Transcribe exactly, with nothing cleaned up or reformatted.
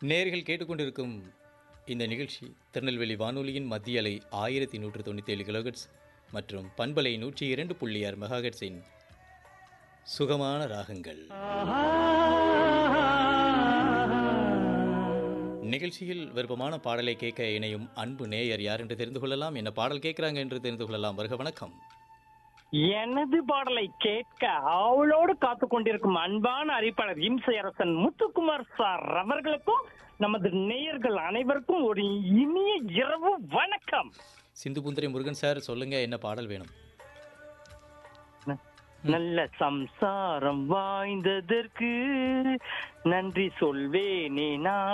நேயர்கள் கேட்டுக்கொண்டிருக்கும் இந்த நிகழ்ச்சி திருநெல்வேலி வானொலியின் மத்திய அலை ஆயிரத்தி நூற்று தொண்ணூற்றி ஏழு கிலோஹெட்ஸ் மற்றும் பண்பலை நூற்றி இரண்டு புள்ளி ஆறு மெகாஹெட்ஸின் சுகமான ராகங்கள். நிகழ்ச்சியில் விருப்பமான பாடலை கேட்க இணையும் அன்பு நேயர் யார் என்று தெரிந்து கொள்ளலாம். என்ன பாடல் கேட்கிறாங்க என்று தெரிந்து கொள்ளலாம். வருக வணக்கம். எனது பாடலை கேட்க அவளோடு காத்து கொண்டிருக்கும் அன்பான அறிவிப்பாளர் இம்சை அரசன் முத்துக்குமார் சார் அவர்களுக்கும் நமது நேயர்கள் அனைவருக்கும் ஒரு இனிய இரவு வணக்கம். சிந்து புந்தரி முருகன் சார், சொல்லுங்க, என்ன பாடல் வேணும்? நல்ல சம்சாரம் வாய்ந்ததற்கு நன்றி சொல்வேனே நான்.